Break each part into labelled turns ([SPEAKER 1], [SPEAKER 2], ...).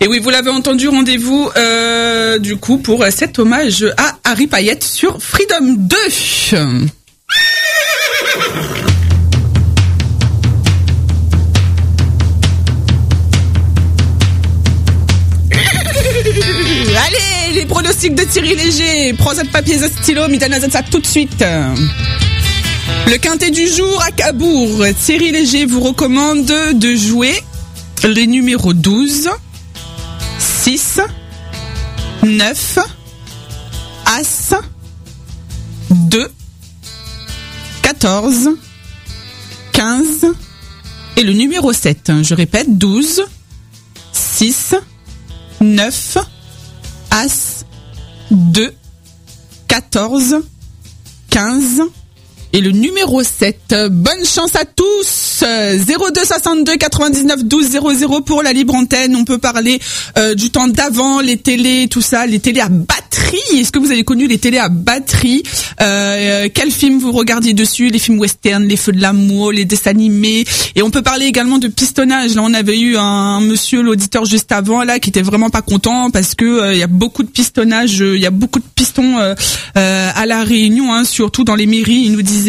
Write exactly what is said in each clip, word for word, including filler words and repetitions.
[SPEAKER 1] Et oui, vous l'avez entendu, rendez-vous euh, du coup pour cet hommage à Harry Payette sur Freedom deux. Allez, les pronostics de Thierry Léger. Prends ça de papier, ça stylo, Midana ça tout de suite. Le quintet du jour à Cabourg. Thierry Léger vous recommande de jouer les numéros douze, six, neuf, As, deux, quatorze, quinze et le numéro sept. Je répète, douze, six, neuf, As, deux, quatorze, quinze et le numéro sept. Bonne chance à tous. zéro deux soixante-deux quatre-vingt-dix-neuf douze zéro zéro pour la libre antenne. On peut parler euh, du temps d'avant, les télés, tout ça, les télés à batterie. Est-ce que vous avez connu les télés à batterie? euh, Quels films vous regardiez dessus? Les films western, les Feux de l'amour, les dessins animés. Et on peut parler également de pistonnage. Là, on avait eu un monsieur, l'auditeur juste avant, là, qui était vraiment pas content parce que il euh, y a beaucoup de pistonnage, il euh, y a beaucoup de pistons euh, euh, à la Réunion, hein, surtout dans les mairies. Il nous disait.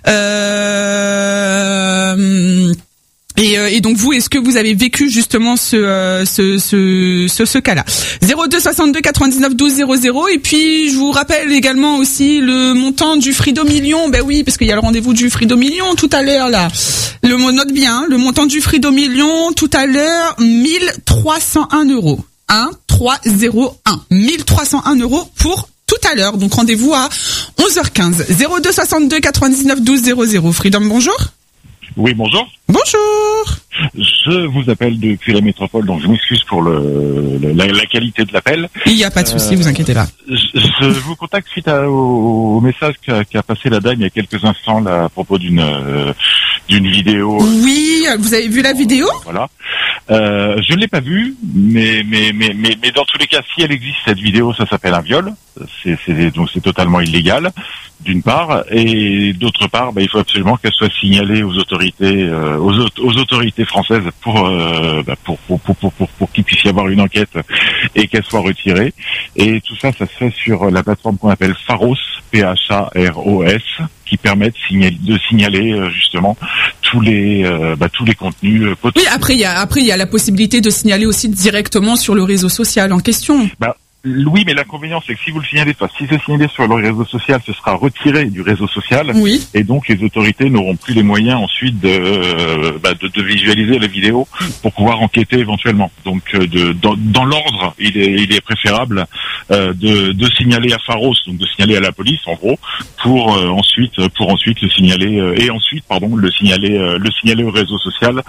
[SPEAKER 1] Euh, et, et donc vous, est-ce que vous avez vécu justement ce ce ce ce, ce cas-là? zéro deux soixante-deux quatre-vingt-dix-neuf douze zéro zéro. Et puis je vous rappelle également aussi le montant du Frido Million. Ben oui, parce qu'il y a le rendez-vous du Frido Million tout à l'heure là. Le note bien, le montant du Frido Million tout à l'heure, mille trois cent un euros. un trois zéro un. mille trois cent un euros pour tout à l'heure, donc rendez-vous à onze heures quinze. zéro deux soixante-deux quatre-vingt-dix-neuf douze zéro zéro. Freedom, bonjour.
[SPEAKER 2] Oui, bonjour.
[SPEAKER 1] Bonjour.
[SPEAKER 2] Je vous appelle depuis la métropole, donc je m'excuse pour le, le la, la qualité de l'appel.
[SPEAKER 1] Il n'y a pas de souci, euh, vous inquiétez pas.
[SPEAKER 2] Je, je vous contacte suite à, au, au message qu'a, qu'a passé la dame il y a quelques instants là, à propos d'une euh, d'une vidéo.
[SPEAKER 1] Oui, vous avez vu la vidéo?
[SPEAKER 2] Voilà. Euh, je ne l'ai pas vue, mais, mais mais mais mais dans tous les cas, si elle existe cette vidéo, ça s'appelle un viol. C'est, c'est donc c'est totalement illégal, d'une part, et d'autre part, bah, il faut absolument qu'elle soit signalée aux autorités, euh, aux, aux autorités françaises pour, euh, bah, pour, pour, pour, pour, pour, pour qu'il puisse y avoir une enquête et qu'elle soit retirée. Et tout ça, ça se fait sur la plateforme qu'on appelle Pharos, P H A R O S, qui permet de signaler, de signaler euh, justement tous les, euh, bah, tous les contenus. Euh,
[SPEAKER 1] oui, après il y a, après il y a la possibilité de signaler aussi directement sur le réseau social en question.
[SPEAKER 2] Bah, oui, mais l'inconvénient, c'est que si vous le signalez pas, si c'est signalé sur le réseau social, ce sera retiré du réseau social.
[SPEAKER 1] Oui.
[SPEAKER 2] Et donc, les autorités n'auront plus les moyens ensuite de, euh, bah, de, de visualiser la vidéo pour pouvoir enquêter éventuellement. Donc, euh, de, dans, dans l'ordre, il est, il est préférable euh, de, de signaler à Pharos, donc de signaler à la police, en gros, pour euh, ensuite, pour ensuite le signaler euh, et ensuite, pardon, le signaler, euh, le signaler au réseau social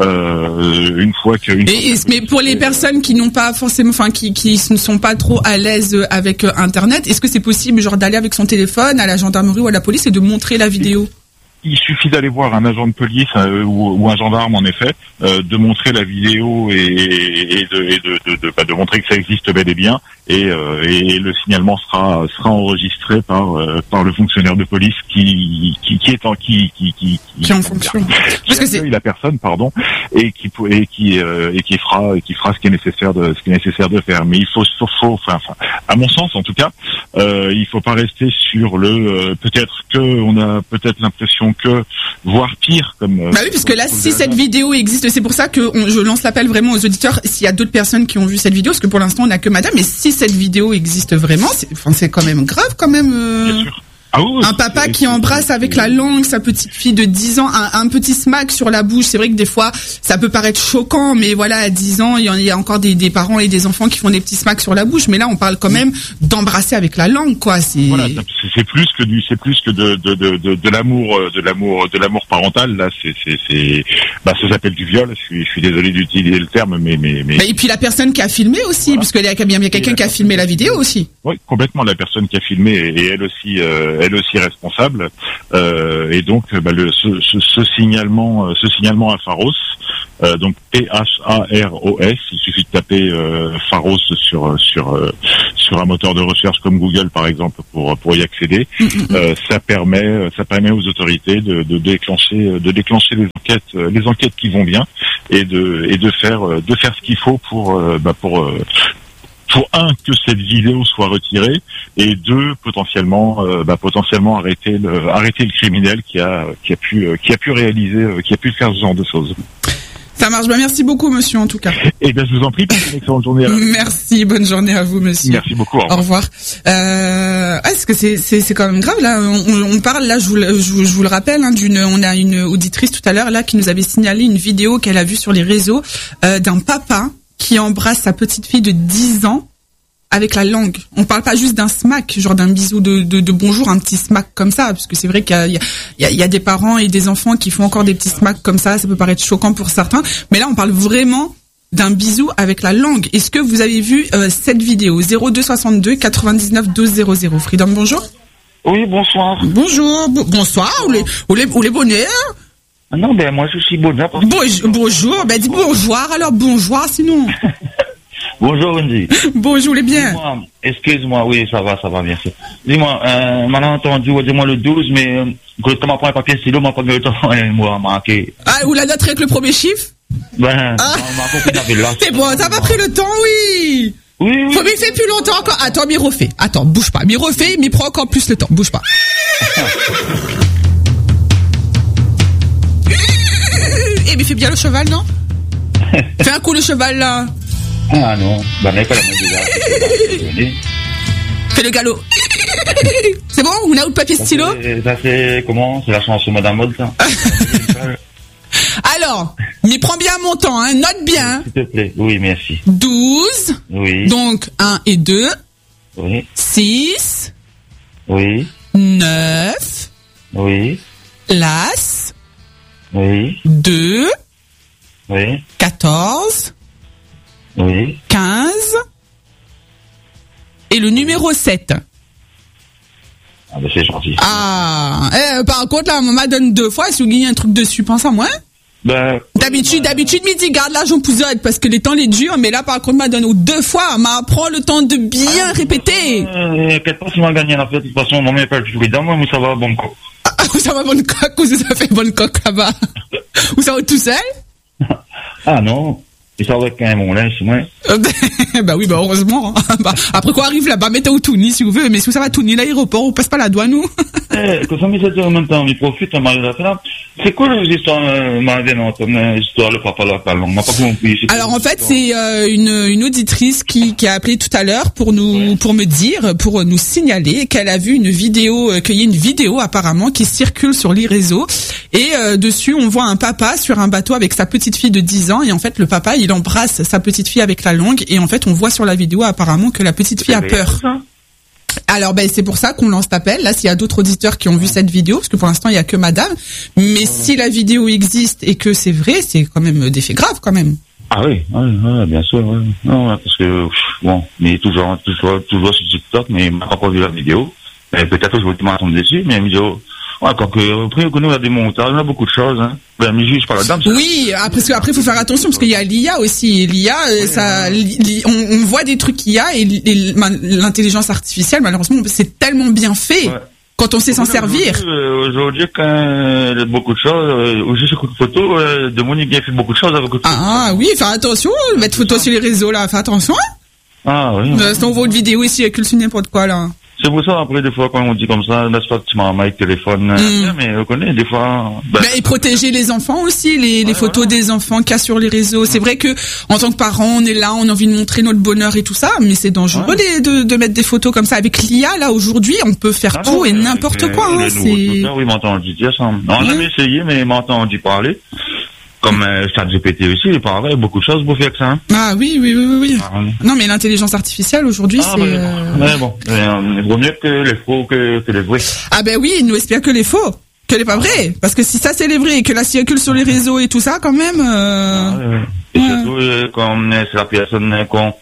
[SPEAKER 2] euh, une fois que. Une
[SPEAKER 1] et,
[SPEAKER 2] fois
[SPEAKER 1] mais pour les personnes qui n'ont pas forcément, enfin, qui, qui ne sont pas trop à l'aise avec Internet, est-ce que c'est possible genre d'aller avec son téléphone à la gendarmerie ou à la police et de montrer la vidéo?
[SPEAKER 2] Il suffit d'aller voir un agent de police euh, ou, ou un gendarme en effet, euh, de montrer la vidéo et, et, de, et de, de, de, bah, de montrer que ça existe bel et bien, et, euh, et le signalement sera sera enregistré par euh, par le fonctionnaire de police qui qui, qui est en qui qui qui qui,
[SPEAKER 1] qui en fonction
[SPEAKER 2] qui
[SPEAKER 1] parce que c'est
[SPEAKER 2] la personne pardon et qui et qui euh, et qui fera et qui fera ce qui est nécessaire de ce qui est nécessaire de faire. Mais il faut faut, faut enfin, enfin à mon sens en tout cas, euh, il faut pas rester sur le euh, peut-être que on a peut-être l'impression que, voire pire, comme...
[SPEAKER 1] Bah oui, parce que là, si cette vidéo existe, c'est pour ça que on, je lance l'appel vraiment aux auditeurs, s'il y a d'autres personnes qui ont vu cette vidéo, parce que pour l'instant, on n'a que madame, mais si cette vidéo existe vraiment, c'est, enfin, c'est quand même grave, quand même. Euh...
[SPEAKER 2] Bien sûr. Ah oui,
[SPEAKER 1] un papa qui embrasse avec la langue sa petite fille de dix ans, un, un petit smack sur la bouche. C'est vrai que des fois, ça peut paraître choquant, mais voilà, à dix ans, il y, en, il y a encore des, des parents et des enfants qui font des petits smacks sur la bouche. Mais là, on parle quand même d'embrasser avec la langue, quoi. C'est...
[SPEAKER 2] Voilà, c'est plus que du, c'est plus que de, de, de, de, de l'amour, de l'amour, de l'amour parental. Là, c'est, c'est, c'est, bah, ça s'appelle du viol. Je suis, je suis désolé d'utiliser le terme, mais, mais, mais.
[SPEAKER 1] Et puis la personne qui a filmé aussi, voilà. Parce qu'il y a bien, bien quelqu'un qui a filmé la vidéo aussi.
[SPEAKER 2] Oui, complètement. La personne qui a filmé est, est elle aussi, euh, elle aussi responsable. Euh, et donc bah, le, ce, ce, ce signalement, ce signalement à Pharos, euh, donc P H A R O S, il suffit de taper euh, Pharos sur sur euh, sur sur un moteur de recherche comme Google par exemple pour pour y accéder. Mm-hmm. Euh, ça permet ça permet aux autorités de, de déclencher de déclencher les enquêtes les enquêtes qui vont bien et de et de faire de faire ce qu'il faut pour bah pour pour un que cette vidéo soit retirée et deux potentiellement euh, bah, potentiellement arrêter le arrêter le criminel qui a qui a pu euh, qui a pu réaliser euh, qui a pu faire ce genre de choses.
[SPEAKER 1] Ça marche. Ben, merci beaucoup, monsieur, en tout cas.
[SPEAKER 2] Eh bien, je vous en prie, passez une excellente journée.
[SPEAKER 1] Merci, bonne journée à vous, monsieur.
[SPEAKER 2] Merci beaucoup. Au revoir.
[SPEAKER 1] Au revoir. Euh, ah, est-ce que c'est, c'est, c'est quand même grave, là. On, on parle, là, je vous, je vous, je vous le rappelle, hein, d'une, on a une auditrice tout à l'heure, là, qui nous avait signalé une vidéo qu'elle a vue sur les réseaux, euh, d'un papa qui embrasse sa petite fille de dix ans avec la langue. On parle pas juste d'un smack, genre d'un bisou de, de, de bonjour, un petit smack comme ça, parce que c'est vrai qu'il y a, il y a, il y a des parents et des enfants qui font encore des petits smacks comme ça, ça peut paraître choquant pour certains, mais là on parle vraiment d'un bisou avec la langue. Est-ce que vous avez vu euh, cette vidéo? Zéro deux soixante-deux quatre-vingt-dix-neuf douze zéro zéro. Freedom, bonjour.
[SPEAKER 3] Oui, bonsoir.
[SPEAKER 1] Bonjour, bo- bonsoir, ou les, ou les, ou les bonnets.
[SPEAKER 3] Non, ben moi je suis bonheur.
[SPEAKER 1] Bonjour, bonjour, ben dis bonjour, alors bonjour sinon.
[SPEAKER 3] Bonjour Wendy.
[SPEAKER 1] Bonjour les bien.
[SPEAKER 3] Dis-moi, excuse-moi, oui, ça va, ça va, merci. Dis-moi, euh, malentendu, dis-moi le douze, mais euh, quand on prend un papier stylo, m'a pas mis le temps, et moi, marqué.
[SPEAKER 1] Ah, ou la note avec le premier chiffre?
[SPEAKER 3] Ben,
[SPEAKER 1] ah.
[SPEAKER 3] on m'a compris d'avait là.
[SPEAKER 1] C'est bon, ça m'a pris le temps, oui.
[SPEAKER 3] Oui, oui.
[SPEAKER 1] Faut m'y faire plus longtemps encore. Attends, m'y refait. Attends, bouge pas. M'y refait, m'y prend encore plus le temps. Bouge pas. Eh, mais fais bien le cheval, non? Fais un coup le cheval, là.
[SPEAKER 3] Ah non, ben n'est pas la même déjà.
[SPEAKER 1] Fais le galop. C'est bon? On a où le papier stylo?
[SPEAKER 3] Ça c'est comment? C'est la chanson Madame Mode, ça.
[SPEAKER 1] Alors, m'y prends bien mon temps, hein. Note bien.
[SPEAKER 3] S'il te plaît. Oui, merci.
[SPEAKER 1] douze.
[SPEAKER 3] Oui.
[SPEAKER 1] Donc, un et deux.
[SPEAKER 3] Oui.
[SPEAKER 1] six.
[SPEAKER 3] Oui.
[SPEAKER 1] neuf.
[SPEAKER 3] Oui.
[SPEAKER 1] Las.
[SPEAKER 3] Oui.
[SPEAKER 1] deux.
[SPEAKER 3] Oui.
[SPEAKER 1] quatorze.
[SPEAKER 3] Oui.
[SPEAKER 1] quinze. Et le numéro sept.
[SPEAKER 3] Ah ben c'est gentil.
[SPEAKER 1] Ah, eh, par contre, là, maman donne deux fois, si vous gagnez un truc dessus, pense à moi.
[SPEAKER 3] Ben,
[SPEAKER 1] d'habitude,
[SPEAKER 3] ben,
[SPEAKER 1] d'habitude, midi, garde l'argent pouzote, parce que les temps les durs, mais là, par contre, m'a donné deux fois, m'a prend le temps de bien ah, répéter.
[SPEAKER 3] Euh, T'inquiète pas si m'a gagné la fête, de toute façon, mon mère pas le jouer dans moi, mais ça va, bon coq.
[SPEAKER 1] Ah, ça va, bonne coq, ou ça fait bonne coq là-bas? Ou ça va tout seul?
[SPEAKER 3] Ah non. Et ça va quand même mon linge, c'est moi.
[SPEAKER 1] Bah oui, bah heureusement. Bah, après quoi arrive là-bas, mettez au Touni si vous voulez, mais si ça va Touni l'aéroport, on passe pas la douane, nous.
[SPEAKER 3] Eh, quand ça me dit en même temps, il profite, Marie là. C'est quoi les histoires, euh, Marie, non, comme histoire, le papa là, pas long, m'a pas compris.
[SPEAKER 1] Alors en fait, c'est euh, une, une auditrice qui, qui a appelé tout à l'heure pour nous, ouais. pour me dire, pour nous signaler qu'elle a vu une vidéo, euh, qu'il y a une vidéo apparemment qui circule sur les réseaux, et euh, dessus on voit un papa sur un bateau avec sa petite fille de dix ans, et en fait le papa il embrasse sa petite fille avec la langue, et en fait on voit sur la vidéo apparemment que la petite fille a peur. Alors ben c'est pour ça qu'on lance l'appel. Là, s'il y a d'autres auditeurs qui ont vu cette vidéo, parce que pour l'instant il y a que Madame, mais si la vidéo existe et que c'est vrai, c'est quand même des faits graves quand même.
[SPEAKER 3] Ah oui, oui, oui, bien sûr, oui. Non, parce que bon, mais toujours, toujours, toujours sur TikTok, mais m'a pas vu la vidéo. Et peut-être que je vais m'attendre dessus, mais la vidéo. Ouais, quand que, après, on a des montages, on a beaucoup de choses, hein. Ben, mais juge par la dame.
[SPEAKER 1] Oui, après, parce qu'après, faut faire attention, parce qu'il y a l'I A aussi. L'I A, oui, ça, oui. on, on voit des trucs I A et, et l'intelligence artificielle, malheureusement, c'est tellement bien fait. Ouais. Quand on sait s'en servir.
[SPEAKER 3] Aujourd'hui, quand il y a beaucoup de choses, ou juste une photo, euh, de mon bien fait beaucoup de choses avec beaucoup de choses.
[SPEAKER 1] Ah, oui, faire attention, mettre photo sur les réseaux, là, faire attention, hein.
[SPEAKER 3] Ah, oui.
[SPEAKER 1] Euh, si on voit une vidéo ici, avec le n'importe quoi, là.
[SPEAKER 3] C'est pour ça, après, des fois, quand on dit comme ça, n'est-ce pas, tu m'as un mic téléphone, mm. mais on connaît, des fois...
[SPEAKER 1] Ben, ben, et protéger les enfants aussi, les, ouais, les photos voilà. des enfants qu'il y a sur les réseaux. C'est vrai que, en tant que parents, on est là, on a envie de montrer notre bonheur et tout ça, mais c'est dangereux ouais. de, de mettre des photos comme ça. Avec l'I A, là, aujourd'hui, on peut faire ah, tout non, et n'importe quoi, hein, c'est...
[SPEAKER 3] Oui, il m'a entendu dire ça. On n'a jamais essayé, mais il m'a entendu parler. Comme euh, ChatGPT aussi, il paraît beaucoup de choses pour faire que ça. Hein.
[SPEAKER 1] Ah oui, oui, oui, oui. Ah, oui. Non, mais l'intelligence artificielle aujourd'hui, ah, c'est.
[SPEAKER 3] Mais,
[SPEAKER 1] euh...
[SPEAKER 3] mais bon, il vaut mieux que les faux que, que les vrais.
[SPEAKER 1] Ah ben oui, nous espérons que les faux, que les pas vrais, parce que si ça c'est les vrais et que la circule sur les réseaux et tout ça, quand même. Euh... Ah, oui, oui.
[SPEAKER 3] Et ouais. surtout euh, quand c'est la personne qu'on.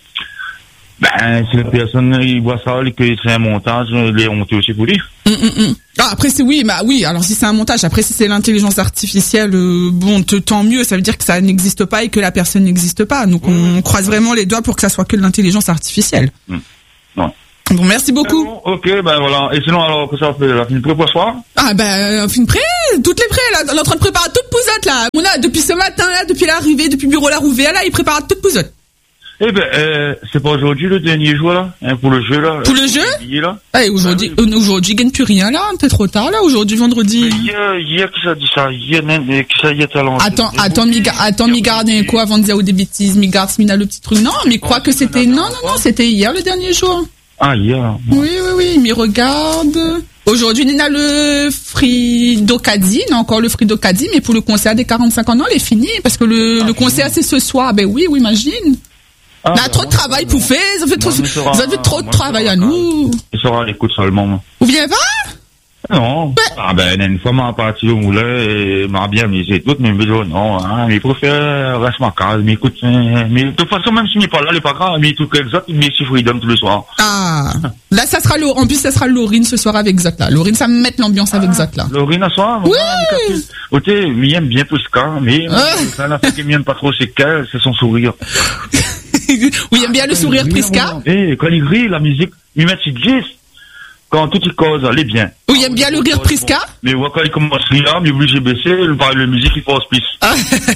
[SPEAKER 3] Ben, si la personne il voit ça, que c'est un montage, il est honté aussi pour lui.
[SPEAKER 1] Mm, mm, mm. Ah, après c'est oui, bah oui. Alors si c'est un montage, après si c'est l'intelligence artificielle, euh, bon, te, tant mieux. Ça veut dire que ça n'existe pas et que la personne n'existe pas. Donc on, on croise vraiment les doigts pour que ça soit que de l'intelligence artificielle. Mm.
[SPEAKER 3] Non.
[SPEAKER 1] Bon, merci beaucoup.
[SPEAKER 3] Bon, ok, ben voilà. Et sinon, alors, que ça fait la fin de pré pour ce soir?
[SPEAKER 1] Ah ben, fin de pré, toutes les pré, là, on est en train de préparer toute pouzotte, là. On a, depuis ce matin, là, depuis l'arrivée, depuis le bureau la Rouvet, là, il prépare toute pouzotte.
[SPEAKER 3] Eh ben, euh, c'est pas aujourd'hui le dernier jour, là, hein, pour le jeu, là.
[SPEAKER 1] Pour le jeu?
[SPEAKER 3] Billet, là.
[SPEAKER 1] Ah, et aujourd'hui, ah, oui. aujourd'hui, il gagne plus rien, là, c'est trop tard, là, aujourd'hui, vendredi.
[SPEAKER 3] Hier, hier, qui ça dit ça? Hier, qui ça, hier, talent.
[SPEAKER 1] Attends, attends, mi, attends, mi garde quoi avant de dire ou des bêtises, mi garde, mi le petit truc. Non, mais crois que c'était, non, non, non, c'était hier, le dernier jour.
[SPEAKER 3] Ah, hier.
[SPEAKER 1] Oui, oui, oui, mi regarde. Aujourd'hui, il y a le Fridocadi, il y a encore le Fridocadi, mais pour le concert des quarante-cinq ans, non, il est fini, parce que le, ah, le concert, c'est ce soir. Ben oui, oui, imagine. Ah, on a trop de travail pour faire, ça fait trop, ça fait trop de travail à nous.
[SPEAKER 3] Il sera à l'écoute seulement.
[SPEAKER 1] Vous venez pas?
[SPEAKER 3] Non. Ouais. Ah ben, une fois, ma partie au moulin, m'a bien misé tout, mais me dit, non, hein, mais il préfère reste ma case, mais écoute, mais de toute façon, même s'il n'est pas là, il n'est pas grave, mais tout l'exote, mais si Freedom tout le soir.
[SPEAKER 1] Ah. Là, ça sera en plus, ça sera Laurine ce soir avec Zot, là. Laurine, ça me met l'ambiance avec Zot, là.
[SPEAKER 3] Laurine, ce soir?
[SPEAKER 1] Oui!
[SPEAKER 3] Ok, mais il aime bien Pouska, mais, ça n'a fait qu'il m'aime pas trop, c'est qu'elle, c'est son sourire.
[SPEAKER 1] Oui, il aime bien le sourire Prisca.
[SPEAKER 3] Eh, quand il rit, la musique, il met ses gis. Quand tout il cause, elle est bien.
[SPEAKER 1] Oui, il aime bien le rire Prisca.
[SPEAKER 3] Mais ouais, quand il commence à rire, il est obligé de baisser, il parle de musique, il fait hospice.
[SPEAKER 1] Ah.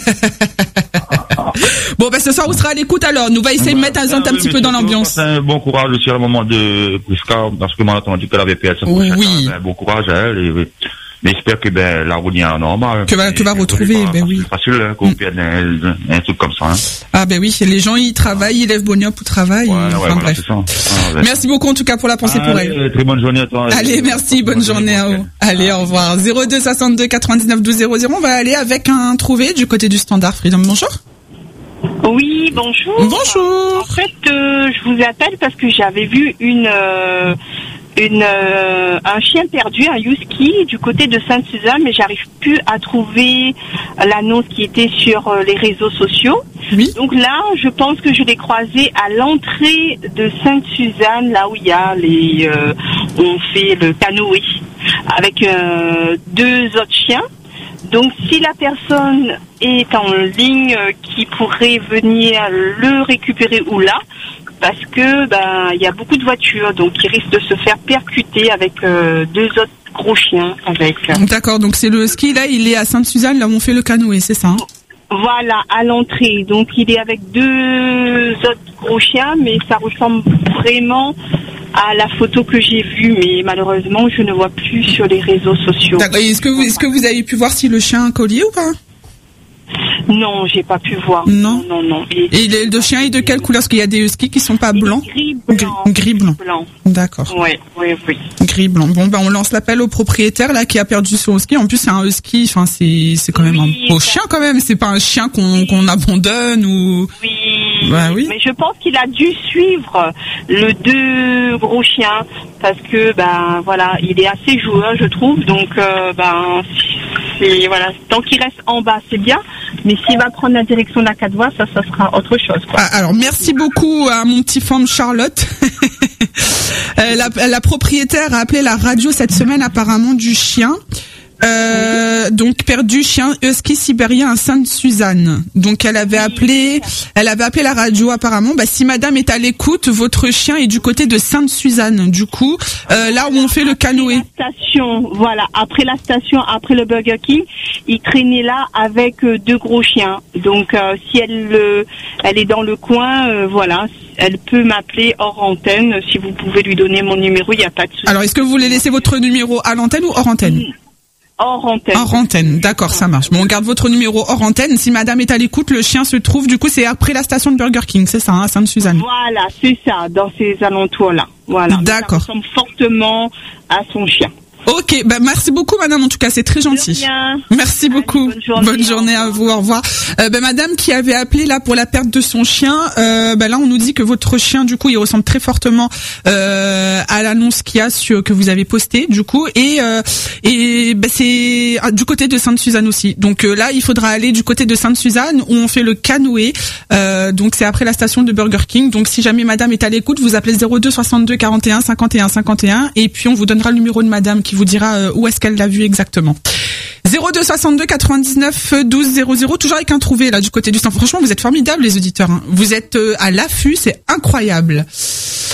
[SPEAKER 1] Bon, ben, ce soir, on sera à l'écoute alors. Nous va essayer de mettre un, un petit peu dans l'ambiance.
[SPEAKER 3] C'est un bon courage aussi à le moment de Prisca, parce que moi, on a dit qu'elle avait perdu sa
[SPEAKER 1] oui. oui.
[SPEAKER 3] Bon courage à elle, et, mais j'espère que, ben, la route est normale.
[SPEAKER 1] Que va, que va retrouver, ben oui.
[SPEAKER 3] C'est facile, hein, qu'on perde un, un truc comme ça, hein.
[SPEAKER 1] Ah, ben oui, les gens, ils travaillent, ils lèvent bonheur pour travail.
[SPEAKER 3] Ouais,
[SPEAKER 1] et,
[SPEAKER 3] ouais,
[SPEAKER 1] enfin,
[SPEAKER 3] voilà,
[SPEAKER 1] bref.
[SPEAKER 3] c'est ça. Ah, ouais.
[SPEAKER 1] Merci beaucoup, en tout cas, pour la pensée
[SPEAKER 3] ah,
[SPEAKER 1] pour elle.
[SPEAKER 3] Très bonne journée à toi.
[SPEAKER 1] Allez, merci, bonne, bonne journée à vous. Allez, au revoir. zéro deux soixante-deux quatre-vingt-dix-neuf douze zéro zéro. On va aller avec un trouvé du côté du standard. Freedom, bonjour.
[SPEAKER 4] Oui, bonjour.
[SPEAKER 1] Bonjour.
[SPEAKER 4] En fait, euh, je vous appelle parce que j'avais vu une, euh, une, euh, un chien perdu, un husky, du côté de Sainte-Suzanne, mais j'arrive plus à trouver l'annonce qui était sur euh, les réseaux sociaux.
[SPEAKER 1] Oui.
[SPEAKER 4] Donc là, je pense que je l'ai croisé à l'entrée de Sainte-Suzanne, là où il y a les, euh, où on fait le canoë, avec euh, deux autres chiens. Donc, si la personne est en ligne, euh, qui pourrait venir le récupérer ou là, parce que ben il y a beaucoup de voitures, donc il risque de se faire percuter avec euh, deux autres gros chiens. Avec. Euh...
[SPEAKER 1] D'accord, donc c'est le ski là, il est à Sainte-Suzanne, là où on fait le canoë, c'est ça, hein?
[SPEAKER 4] Voilà, à l'entrée. Donc il est avec deux autres gros chiens, mais ça ressemble vraiment à la photo que j'ai vue, mais malheureusement je ne vois plus sur les réseaux sociaux.
[SPEAKER 1] D'accord. Et est-ce que vous, est-ce que vous avez pu voir si le chien a un collier ou pas?
[SPEAKER 4] Non, j'ai pas pu voir.
[SPEAKER 1] Non,
[SPEAKER 4] non, non. non. Et,
[SPEAKER 1] Et le, le chien est de quelle couleur? Parce qu'il y a des huskies qui sont pas blancs.
[SPEAKER 4] Gris blanc.
[SPEAKER 1] Gris blanc.
[SPEAKER 4] blanc.
[SPEAKER 1] D'accord.
[SPEAKER 4] Oui, oui, oui.
[SPEAKER 1] Gris blanc. Bon, ben on lance l'appel au propriétaire là qui a perdu son husky. En plus, c'est un husky. Enfin, c'est c'est quand même oui, un beau ça... chien quand même. C'est pas un chien qu'on qu'on abandonne ou.
[SPEAKER 4] Oui.
[SPEAKER 1] Bah, oui.
[SPEAKER 4] Mais je pense qu'il a dû suivre le deux gros chiens parce que ben voilà, il est assez joueur, je trouve. Donc euh, ben c'est voilà, tant qu'il reste en bas, c'est bien. Mais s'il va prendre la direction de la quatre voies, ça, ça sera autre chose, quoi.
[SPEAKER 1] Ah, alors, merci beaucoup à mon petit fan Charlotte. euh, la, la propriétaire a appelé la radio cette semaine, apparemment, du chien. Euh, donc perdu chien husky sibérien à Sainte-Suzanne. Donc elle avait appelé, elle avait appelé la radio apparemment. Bah si madame est à l'écoute, votre chien est du côté de Sainte-Suzanne. Du coup, euh, là où on fait le canoë.
[SPEAKER 4] La station, voilà. Après la station, après le Burger King, il traînait là avec euh, deux gros chiens. Donc euh, si elle, euh, elle est dans le coin, euh, voilà. Elle peut m'appeler hors antenne. Si vous pouvez lui donner mon numéro, il n'y a pas de souci.
[SPEAKER 1] Alors est-ce que vous voulez laisser votre numéro à l'antenne ou hors antenne? Mmh.
[SPEAKER 4] Hors antenne.
[SPEAKER 1] Hors antenne, d'accord, ça marche. Bon, on garde votre numéro hors antenne. Si madame est à l'écoute, le chien se trouve, du coup, c'est après la station de Burger King, c'est ça, hein, à Sainte-Suzanne.
[SPEAKER 4] Voilà, c'est ça, dans ces alentours-là. Voilà.
[SPEAKER 1] D'accord.
[SPEAKER 4] Ça ressemble fortement à son chien.
[SPEAKER 1] Ok, bah merci beaucoup madame, en tout cas c'est très gentil. Merci beaucoup. Allez, bonne journée, bonne journée à vous, au revoir. Euh, bah, madame qui avait appelé là pour la perte de son chien, euh, bah là on nous dit que votre chien du coup il ressemble très fortement euh, à l'annonce qu'il y a sur que vous avez posté du coup et euh, et bah, c'est du côté de Sainte-Suzanne aussi. Donc euh, là il faudra aller du côté de Sainte-Suzanne où on fait le canoë. Euh, donc c'est après la station de Burger King. Donc si jamais madame est à l'écoute, vous appelez zéro deux soixante-deux quarante et un cinquante et un cinquante et un et puis on vous donnera le numéro de madame qui vous dira euh, où est-ce qu'elle l'a vu exactement. zéro deux soixante-deux quatre-vingt-dix-neuf douze zéro zéro, toujours avec un trouvé là du côté du stand. Franchement, vous êtes formidables les auditeurs. Hein. Vous êtes euh, à l'affût, c'est incroyable.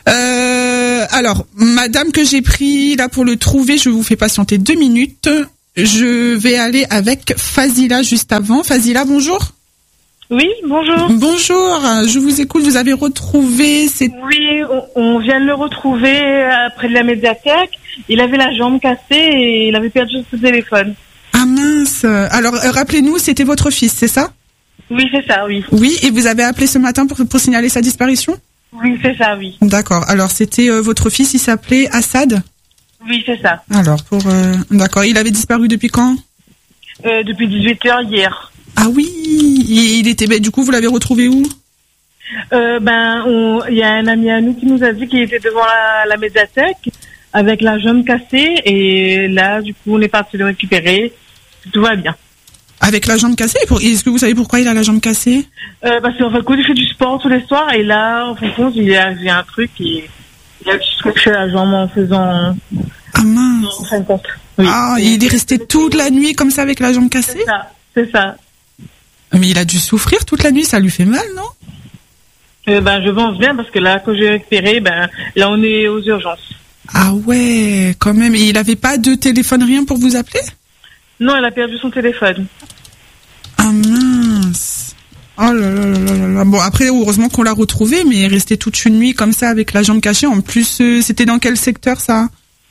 [SPEAKER 1] Euh, alors, madame que j'ai pris là pour le trouver, je vous fais patienter deux minutes. Je vais aller avec Fazila juste avant. Fazila, bonjour.
[SPEAKER 5] Oui, bonjour.
[SPEAKER 1] Bonjour, je vous écoute, vous avez retrouvé... Cette...
[SPEAKER 5] Oui, on, on vient de le retrouver près de la médiathèque. Il avait la jambe cassée et il avait perdu son téléphone.
[SPEAKER 1] Ah mince. Alors, euh, rappelez-nous, c'était votre fils, c'est ça?
[SPEAKER 5] Oui, c'est ça, oui.
[SPEAKER 1] Oui, et vous avez appelé ce matin pour, pour signaler sa disparition?
[SPEAKER 5] Oui, c'est ça, oui.
[SPEAKER 1] D'accord, alors c'était euh, votre fils, il s'appelait Assad?
[SPEAKER 5] Oui, c'est ça.
[SPEAKER 1] Alors, pour... Euh, d'accord, il avait disparu depuis quand?
[SPEAKER 5] euh, Depuis dix-huit heures hier.
[SPEAKER 1] Ah oui, il était... Ben, du coup, vous l'avez retrouvé où?
[SPEAKER 5] euh, Ben, il y a un ami à nous qui nous a dit qu'il était devant la, la médiathèque avec la jambe cassée. Et là, du coup, on est parti le récupérer. Tout va bien. Avec
[SPEAKER 1] la jambe cassée? Est-ce que vous savez pourquoi il a la jambe cassée?
[SPEAKER 5] euh, Parce qu'en fin de compte, il fait du sport tous les soirs. Et là, en fin de compte, il a vu un truc et... Il a touché la jambe en faisant...
[SPEAKER 1] Ah mince.
[SPEAKER 5] En fin de compte. Oui.
[SPEAKER 1] Ah, il est resté toute la nuit comme ça avec la jambe cassée?
[SPEAKER 5] C'est ça, c'est ça.
[SPEAKER 1] Mais il a dû souffrir toute la nuit, ça lui fait mal, non?
[SPEAKER 5] euh, Ben, je pense bien parce que là, quand j'ai récupéré, ben, là, on est aux urgences.
[SPEAKER 1] Ah ouais, quand même. Et il n'avait pas de téléphone, rien pour vous appeler?
[SPEAKER 5] Non, elle a perdu son téléphone.
[SPEAKER 1] Ah mince. Oh là là là là là. Bon, après, heureusement qu'on l'a retrouvé, mais il est resté toute une nuit comme ça avec la jambe cachée. En plus, euh, c'était dans quel secteur, ça?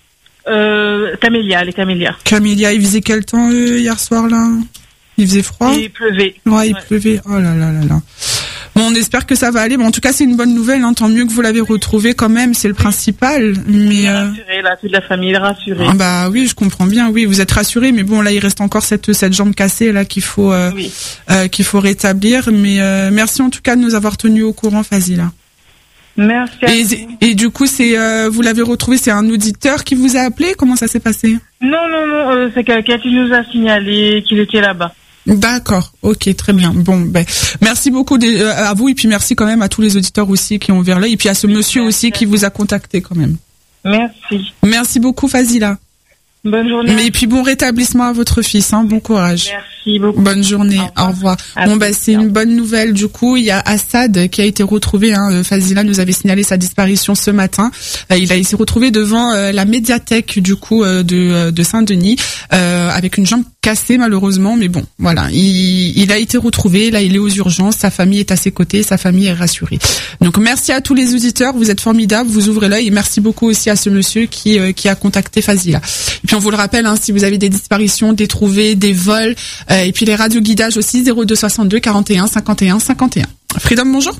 [SPEAKER 5] Euh, Camélia, les Camélias.
[SPEAKER 1] Camélia, il faisait quel temps euh, hier soir, là? Il faisait froid?
[SPEAKER 5] Il pleuvait.
[SPEAKER 1] Ouais, il
[SPEAKER 5] ouais.
[SPEAKER 1] pleuvait. Oh là là là là. Bon, on espère que ça va aller. Bon, en tout cas, c'est une bonne nouvelle. Hein. Tant mieux que vous l'avez retrouvé quand même, c'est le principal. Mais
[SPEAKER 5] il est
[SPEAKER 1] euh...
[SPEAKER 5] rassuré, là, toute la famille est rassurée.
[SPEAKER 1] Ah bah oui, je comprends bien. Oui, vous êtes rassuré, mais bon, là, il reste encore cette cette jambe cassée là qu'il faut euh,
[SPEAKER 5] oui.
[SPEAKER 1] euh, qu'il faut rétablir. Mais euh, merci en tout cas de nous avoir tenus au courant, Fazila.
[SPEAKER 5] Merci.
[SPEAKER 1] Et, et du coup, c'est euh, vous l'avez retrouvé, c'est un auditeur qui vous a appelé. Comment ça s'est passé?
[SPEAKER 5] Non, non, non, euh, c'est quelqu'un qui nous a signalé qu'il était là-bas.
[SPEAKER 1] D'accord, ok, très bien. Bon, ben, merci beaucoup de, euh, à vous et puis merci quand même à tous les auditeurs aussi qui ont ouvert l'œil et puis à ce monsieur aussi qui vous a contacté quand même.
[SPEAKER 5] Merci.
[SPEAKER 1] Merci beaucoup, Fazila.
[SPEAKER 5] Bonne journée.
[SPEAKER 1] Mais et puis bon rétablissement à votre fils, hein, bon courage.
[SPEAKER 5] Merci beaucoup.
[SPEAKER 1] Bonne journée, au revoir. Au revoir. Bon bah c'est une bonne nouvelle du coup, il y a Assad qui a été retrouvé, hein, Fazila nous avait signalé sa disparition ce matin. Euh, il a été retrouvé devant euh, la médiathèque du coup euh, de, de Saint-Denis euh, avec une jambe cassée malheureusement, mais bon voilà, il, il a été retrouvé, là il est aux urgences, sa famille est à ses côtés, sa famille est rassurée. Donc merci à tous les auditeurs, vous êtes formidables, vous ouvrez l'œil et merci beaucoup aussi à ce monsieur qui euh, qui a contacté Fazila. Et puis on vous le rappelle, hein, si vous avez des disparitions, des trouvées, des vols, euh, et puis les radioguidages aussi, zéro deux soixante-deux quarante et un cinquante et un cinquante et un. Freedom, bonjour.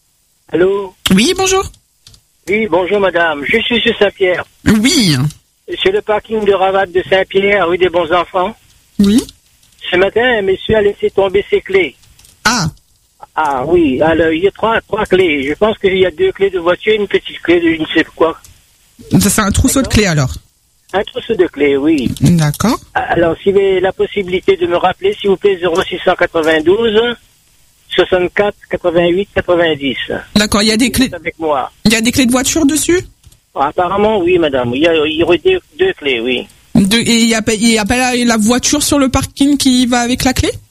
[SPEAKER 6] Allô?
[SPEAKER 1] Oui, bonjour.
[SPEAKER 6] Oui, bonjour madame. Je suis sur Saint-Pierre.
[SPEAKER 1] Oui.
[SPEAKER 6] Sur le parking de Ravat de Saint-Pierre, rue des Bons Enfants.
[SPEAKER 1] Oui.
[SPEAKER 6] Ce matin, un monsieur a laissé tomber ses clés.
[SPEAKER 1] Ah.
[SPEAKER 6] Ah oui, alors il y a trois, trois clés. Je pense qu'il y a deux clés de voiture et une petite clé de je ne sais quoi.
[SPEAKER 1] Ça, c'est un trousseau de clés alors?
[SPEAKER 6] Un trousseau de clés, oui.
[SPEAKER 1] D'accord.
[SPEAKER 6] Alors, s'il y avait la possibilité de me rappeler, s'il vous plaît, zéro six cent quatre-vingt-douze soixante-quatre quatre-vingt-huit quatre-vingt-dix.
[SPEAKER 1] D'accord, il y a des clés.
[SPEAKER 6] Avec moi.
[SPEAKER 1] Il y a des clés de voiture dessus?
[SPEAKER 6] Apparemment, oui, madame. Il y, a, il y aurait deux, deux clés, oui.
[SPEAKER 1] De, et il y a, il y a pas la, la voiture sur le parking qui va avec la clé?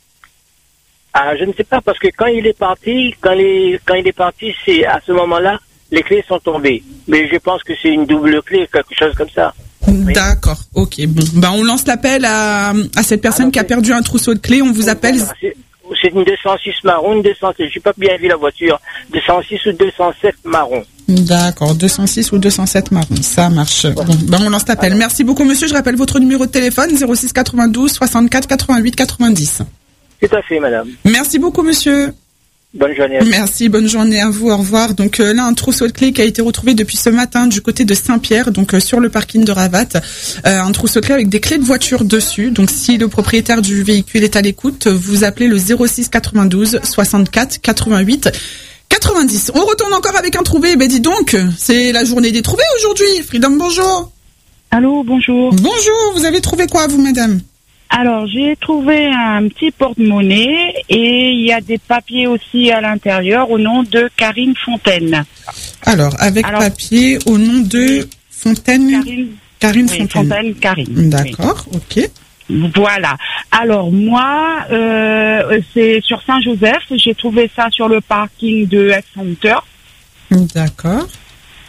[SPEAKER 6] Ah, je ne sais pas, parce que quand il est parti, quand, les, quand il est parti, c'est à ce moment-là, les clés sont tombées. Mais je pense que c'est une double clé, quelque chose comme ça. Oui.
[SPEAKER 1] D'accord, ok, bon. Ben, on lance l'appel à, à cette personne ah, qui a perdu un trousseau de clés, on vous appelle.
[SPEAKER 6] C'est, c'est une deux cent six marron, une deux cent sept, j'ai pas bien vu la voiture, deux cent six ou deux cent sept marron.
[SPEAKER 1] D'accord, deux cent six ou deux cent sept marron, ça marche. Ouais. Bon, ben, on lance l'appel. Alors. Merci beaucoup monsieur, je rappelle votre numéro de téléphone, zéro six quatre-vingt-douze soixante-quatre quatre-vingt-huit quatre-vingt-dix.
[SPEAKER 6] Tout à fait madame.
[SPEAKER 1] Merci beaucoup monsieur.
[SPEAKER 6] Bonne journée.
[SPEAKER 1] Merci, bonne journée à vous, au revoir. Donc euh, là, un trousseau de clés qui a été retrouvé depuis ce matin du côté de Saint-Pierre, donc euh, sur le parking de Ravat. Euh, un trousseau de clés avec des clés de voiture dessus. Donc si le propriétaire du véhicule est à l'écoute, vous appelez le zéro six quatre-vingt-douze soixante-quatre quatre-vingt-huit quatre-vingt-dix. On retourne encore avec un trouvé. Ben dis donc, c'est la journée des trouvés aujourd'hui. Freedom, bonjour.
[SPEAKER 7] Allô, bonjour.
[SPEAKER 1] Bonjour, vous avez trouvé quoi vous, madame ?
[SPEAKER 7] Alors, j'ai trouvé un petit porte-monnaie et il y a des papiers aussi à l'intérieur au nom de Karine Fontaine.
[SPEAKER 1] Alors, avec Alors, papier au nom de Fontaine
[SPEAKER 7] Karine,
[SPEAKER 1] Karine
[SPEAKER 7] oui,
[SPEAKER 1] Fontaine.
[SPEAKER 7] Fontaine Karine.
[SPEAKER 1] D'accord, oui. Ok.
[SPEAKER 7] Voilà. Alors, moi, euh, c'est sur Saint-Joseph. J'ai trouvé ça sur le parking de Ex-Hunter.
[SPEAKER 1] D'accord.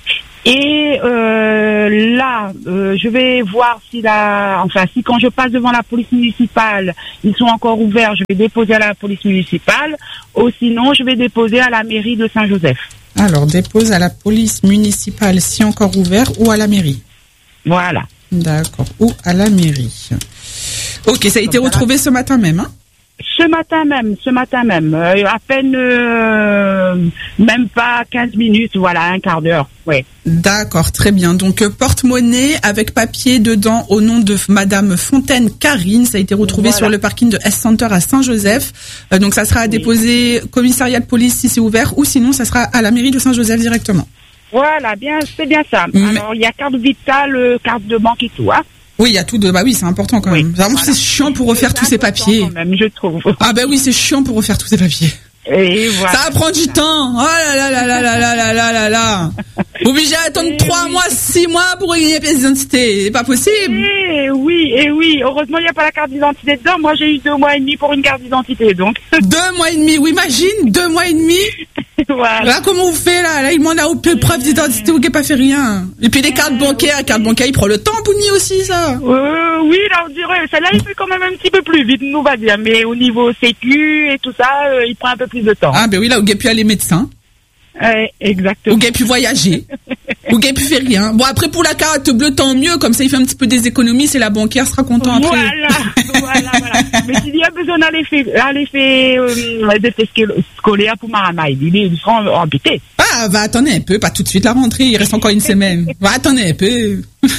[SPEAKER 7] Et euh, là, euh, je vais voir si la, enfin, si quand je passe devant la police municipale, ils sont encore ouverts, je vais déposer à la police municipale, ou sinon, je vais déposer à la mairie de Saint-Joseph.
[SPEAKER 1] Alors, dépose à la police municipale si encore ouvert ou à la mairie.
[SPEAKER 7] Voilà.
[SPEAKER 1] D'accord, ou à la mairie. Ok, ça a été retrouvé ce matin même, hein?
[SPEAKER 7] Ce matin même, ce matin même, euh, à peine, euh, même pas quinze minutes, voilà, un quart d'heure, ouais.
[SPEAKER 1] D'accord, très bien. Donc, euh, porte-monnaie avec papier dedans au nom de Madame Fontaine Karine. Ça a été retrouvé voilà. sur le parking de S-Center à Saint-Joseph. Euh, donc, ça sera à oui. déposer commissariat de police si c'est ouvert ou sinon, ça sera à la mairie de Saint-Joseph directement.
[SPEAKER 7] Voilà, bien, c'est bien ça. Mais... Alors, il y a carte vitale, carte de banque et tout, hein.
[SPEAKER 1] Oui, il y a tout de, bah oui, c'est important quand même. Oui, Vraiment, voilà. c'est chiant pour refaire tous ces papiers.
[SPEAKER 7] Quand même, je trouve.
[SPEAKER 1] Ah ben oui, c'est chiant pour refaire tous ces papiers.
[SPEAKER 7] Et voilà.
[SPEAKER 1] Ça va prendre du temps. Oh là là là là là là là là là là. Obligé d'attendre trois oui. mois, six mois pour gagner la pièce d'identité. C'est pas possible.
[SPEAKER 7] Et oui, et oui. Heureusement, il n'y a pas la carte d'identité dedans. Moi, j'ai eu deux mois et demi pour une carte d'identité, donc.
[SPEAKER 1] Deux mois et demi. Oui, imagine, deux mois et demi.
[SPEAKER 7] Voilà.
[SPEAKER 1] Là, comment vous faites, là? Là, il demande à aux preuve d'identité, vous n'avez pas fait rien. Et puis, les cartes bancaires, la carte bancaire, il prend le temps, Bouni aussi, ça.
[SPEAKER 7] Euh, oui, là, on dirait, celle-là, il fait quand même un petit peu plus vite, nous va dire. Mais au niveau sécu et tout ça, euh, il prend un peu plus de temps.
[SPEAKER 1] Ah, ben oui, là, vous n'avez pu aller médecin.
[SPEAKER 7] Euh, exactement.
[SPEAKER 1] Ou qu'elle pu voyager. Ou qu'elle pu faire rien. Bon, après, pour la carte bleue, tant mieux. Comme ça, il fait un petit peu des économies. C'est la banquière sera content après.
[SPEAKER 7] Voilà, voilà, voilà. Mais s'il y a besoin d'aller faire, aller faire, euh, des tests scolaires pour Maramaï, ils seront embêtés.
[SPEAKER 1] Ah, va attendre un peu. Pas tout de suite la rentrée. Il reste encore une semaine. Va attendre un peu.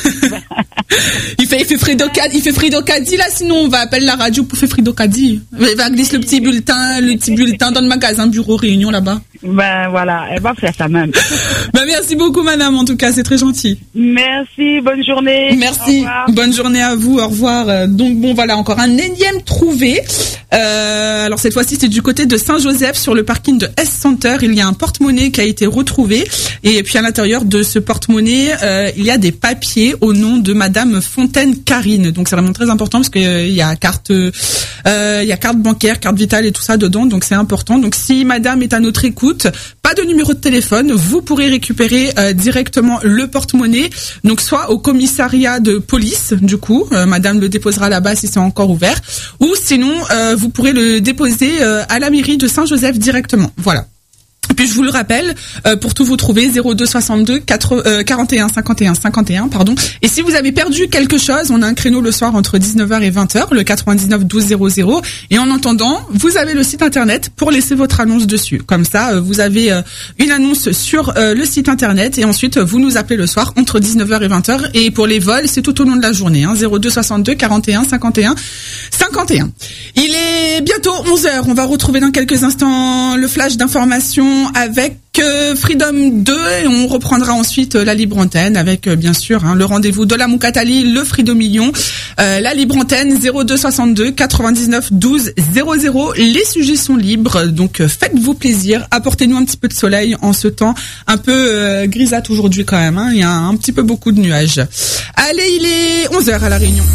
[SPEAKER 1] il fait, il fait Fridocadi, il fait Fridocadi, là, sinon, on va appeler la radio pour faire Fridocadi. Il va glisser le petit bulletin, le petit bulletin dans le magasin, bureau, réunion, là-bas.
[SPEAKER 7] Ben, voilà, elle va faire ça même.
[SPEAKER 1] Ben, merci beaucoup, madame, en tout cas, c'est très gentil.
[SPEAKER 7] Merci, bonne journée.
[SPEAKER 1] Merci, bonne journée à vous, au revoir. Donc, bon, voilà, encore un énième trouvé. Euh, alors, cette fois-ci, c'est du côté de Saint-Joseph, sur le parking de S-Center. Il y a un porte-monnaie qui a été retrouvé. Et puis, à l'intérieur de ce porte-monnaie, euh, il y a des papiers au nom de madame Fontaine Karine. Donc, c'est vraiment très important parce qu'il euh, y a carte, euh, il y a carte bancaire, carte vitale et tout ça dedans. Donc, c'est important. Donc, si madame est à notre écoute, pas de numéro de téléphone, vous pourrez récupérer euh, directement le porte-monnaie, donc soit au commissariat de police, du coup, euh, madame le déposera là-bas si c'est encore ouvert, ou sinon euh, vous pourrez le déposer euh, à la mairie de Saint-Joseph directement. Voilà. Et puis je vous le rappelle, euh, pour tout vous trouver, zéro deux soixante-deux quarante et un cinquante et un cinquante et un, pardon. Et si vous avez perdu quelque chose, on a un créneau le soir entre dix-neuf heures et vingt heures, le quatre-vingt-dix-neuf douze zéro zéro. Et en attendant, vous avez le site internet pour laisser votre annonce dessus. Comme ça, euh, vous avez euh, une annonce sur euh, le site internet et ensuite vous nous appelez le soir entre dix-neuf heures et vingt heures. Et pour les vols, c'est tout au long de la journée, hein, zéro deux soixante-deux quarante et un cinquante et un cinquante et un. Il est bientôt onze heures. On va retrouver dans quelques instants le flash d'information avec euh, Freedom deux et on reprendra ensuite euh, la libre antenne avec euh, bien sûr hein, le rendez-vous de la Moukatali, le Freedom Million, euh, la libre antenne zéro deux soixante-deux quatre-vingt-dix-neuf douze zéro zéro. Les sujets sont libres, donc euh, faites-vous plaisir, apportez-nous un petit peu de soleil en ce temps un peu euh, grisâtre aujourd'hui quand même, hein, il y a un, un petit peu beaucoup de nuages. Allez, il est onze heures à La Réunion.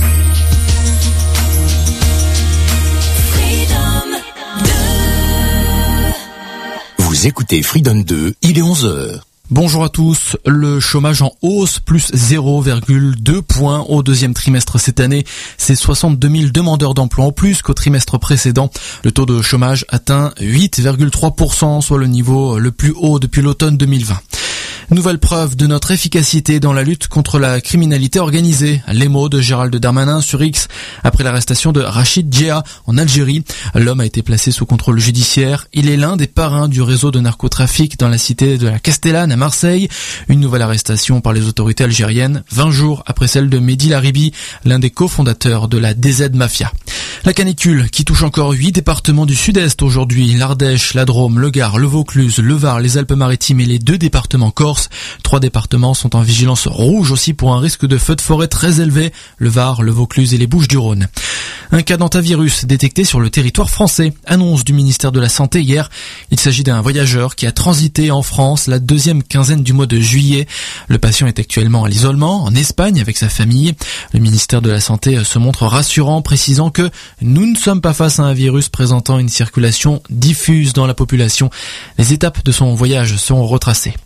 [SPEAKER 8] Vous écoutez Freedom deux, il est onze heures.
[SPEAKER 9] Bonjour à tous. Le chômage en hausse, plus zéro virgule deux points au deuxième trimestre cette année. C'est soixante-deux mille demandeurs d'emploi en plus qu'au trimestre précédent. Le taux de chômage atteint huit virgule trois pour cent, soit le niveau le plus haut depuis l'automne deux mille vingt. Nouvelle preuve de notre efficacité dans la lutte contre la criminalité organisée. Les mots de Gérald Darmanin sur X après l'arrestation de Rachid Djea en Algérie. L'homme a été placé sous contrôle judiciaire. Il est l'un des parrains du réseau de narcotrafic dans la cité de la Castellane à Marseille. Une nouvelle arrestation par les autorités algériennes, vingt jours après celle de Mehdi Laribi, l'un des cofondateurs de la D Z Mafia. La canicule qui touche encore huit départements du sud-est aujourd'hui, l'Ardèche, la Drôme, le Gard, le Vaucluse, le Var, les Alpes-Maritimes et les deux départements corses. Trois départements sont en vigilance rouge aussi pour un risque de feu de forêt très élevé, le Var, le Vaucluse et les Bouches-du-Rhône. Un cas d'hantavirus détecté sur le territoire français, annonce du ministère de la Santé hier. Il s'agit d'un voyageur qui a transité en France la deuxième quinzaine du mois de juillet. Le patient est actuellement à l'isolement en Espagne avec sa famille. Le ministère de la Santé se montre rassurant, précisant que nous ne sommes pas face à un virus présentant une circulation diffuse dans la population. Les étapes de son voyage seront retracées.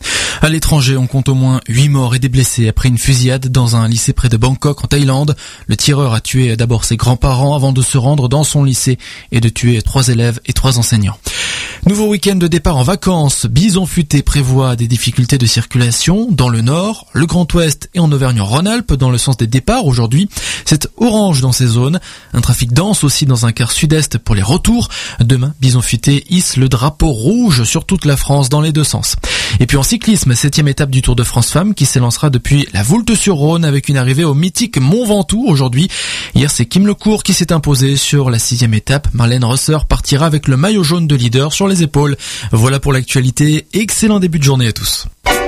[SPEAKER 9] À l'étranger, on compte au moins huit morts et des blessés après une fusillade dans un lycée près de Bangkok en Thaïlande. Le tireur a tué d'abord ses grands-parents avant de se rendre dans son lycée et de tuer trois élèves et trois enseignants. Nouveau week-end de départ en vacances. Bison Futé prévoit des difficultés de circulation dans le nord, le Grand Ouest et en Auvergne-Rhône-Alpes dans le sens des départs aujourd'hui. C'est orange dans ces zones. Un trafic dense aussi dans un quart sud-est pour les retours. Demain, Bison Futé hisse le drapeau rouge sur toute la France dans les deux sens. Et puis en cyclisme, septième étape du Tour de France Femmes qui s'élancera depuis la Voulte-sur-Rhône avec une arrivée au mythique Mont Ventoux aujourd'hui. Hier, c'est Kim Lecourt qui s'est imposé sur la sixième étape. Marlène Rosser partira avec le maillot jaune de leader sur les épaules. Voilà pour l'actualité. Excellent début de journée à tous.